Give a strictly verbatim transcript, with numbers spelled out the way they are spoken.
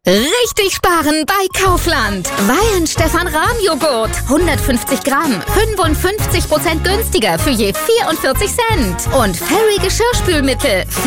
Richtig sparen bei Kaufland. Wein Stefan Rahm Joghurt. hundertfünfzig Gramm. fünfundfünfzig Prozent günstiger für je vierundvierzig Cent. Und Fairy Geschirrspülmittel.